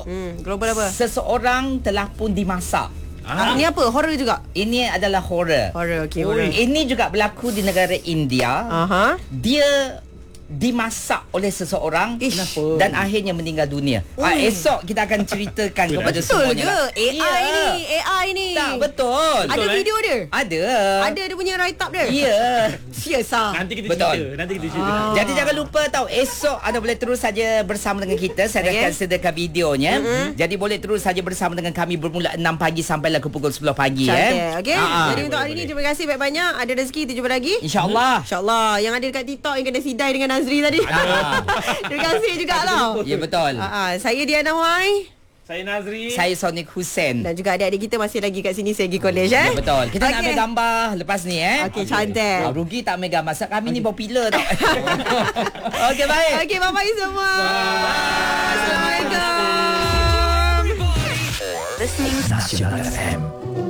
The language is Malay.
Global apa? Seseorang telah pun dimasak. Ini apa? Horror juga? Ini adalah horror. Horror, okey. Horror. Ini juga berlaku di negara India. Aha. Dia dimasak oleh seseorang. Kenapa? Dan akhirnya meninggal dunia. Esok kita akan ceritakan kepada Betul semuanya. ke? AI ni. Tak, betul. Ada video dia? Ada. Ada dia punya write up dia? Ya. Siasa. Nanti kita Betul. cerita. Nanti kita cerita. Jadi jangan lupa tahu, esok anda boleh terus saja bersama dengan kita. Saya akan sediakan videonya. Jadi boleh terus saja bersama dengan kami bermula 6 pagi sampailah ke pukul 10 pagi. Cantik. Okey. Jadi untuk hari boleh. ni terima kasih banyak-banyak. Ada rezeki kita jumpa lagi. InsyaAllah. InsyaAllah. Yang ada dekat TikTok yang kena sidai dengan Nazri tadi. Terima kasih juga tau. Ya, betul. Saya Diana Wai. Saya Nazri. Saya Sonic Hussein. Dan juga adik-adik kita masih lagi kat sini Segi College Ya, betul. Kita nak Okey. ambil gambar lepas ni Okey, cantik. Rugi tak ambil gambar. Sebab kami ni popular tau. Okey, baik. Okey, bye-bye semua. Assalamualaikum. Listening Nasional FM.